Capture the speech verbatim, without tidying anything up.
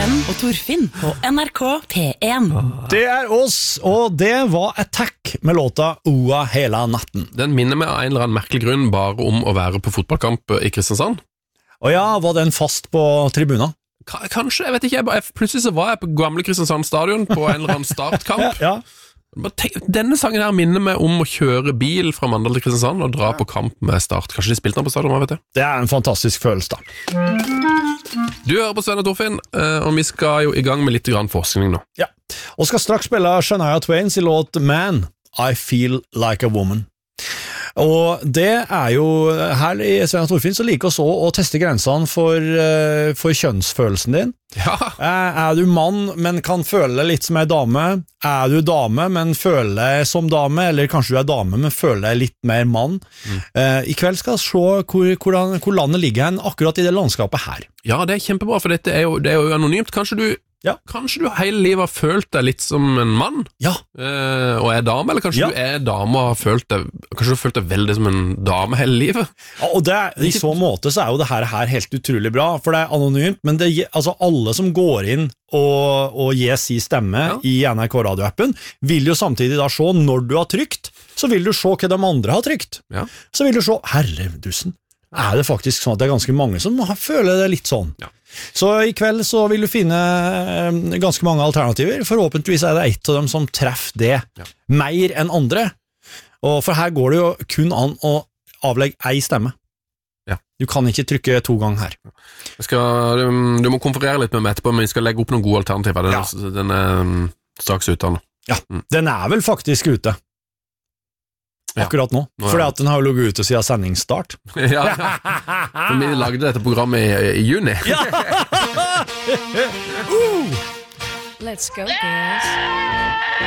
Sven og Torfinn på N R K P en. Det er oss, og det var Attack med låta Oa hele natten. Den minner meg av en eller annen merkelig grunn bare om å være på fotballkamp i Kristiansand. Og ja, var den fast på tribunen? K- Kanskje, jeg vet ikke. Jeg bare, plutselig så var jeg på gamle Kristiansand stadion på en eller annen startkamp. Ja, ja. Bare tenk, denne sangen her minner meg om å kjøre bil fra Mandal til Kristiansand og dra på kamp med Start. Kanskje de spilte den på stadion, hva vet jeg? Det er en fantastisk følelse da. Du hører på Sven og Torfinn, og vi skal jo i gang med litt grann forskning nå. Ja, og skal straks spille Shania Twain sin låt Man, I Feel Like a Woman. Og det er jo, her i Sven og Torfinn så liker oss også å teste grensene for, uh, for kjønnsfølelsen din. Ja. Er, er du mann, men kan føle deg litt som en dame? Er du dame, men føler deg som dame? Eller kanskje du er dame, men føler deg litt mer mann? Mm. Uh, I kveld skal vi se hvor, hvordan, hvor landet ligger hen akkurat i det landskapet her. Ja, det er kjempebra, for dette er jo, det er jo anonymt. Kanskje du Ja. Kanskje du hele livet har følt deg litt som en mann Ja eh, og er dame, eller kanskje ja. du er dame og har følt deg Kanskje du har følt deg veldig som en dame hele livet. Ja, og det, i så måte så er jo det her, her helt utrolig bra, for det er anonymt, men det, altså alle som går inn og, og gir sin stemme ja. i N R K radioappen, vil jo samtidig da se når du har trykt, så vil du se hva de andre har trykt. Ja. Så vil du se, herredusen, er det faktisk sånn at det er ganske mange som føler det litt sånn. Ja. Så i kveld så vil du finne ganske mange alternativer. Forhåpentligvis er det ett av dem som treffer det ja. mer enn andre. Og for her går det jo kun an å avlegge ei stemme. Ja. Du kan ikke trykke to ganger her. Jeg skal, du må konferere litt med meg etterpå, men vi skal legge opp noen gode alternativer. Den, ja. den er straks ute nå. Ja, mm. den er vel faktisk ute. Akkurat nå, ja. fordi at den har jo ligget ute siden sendingsstart. Ja, for vi lagde dette programmet i, i juni. Ja. uh. Let's go, girls.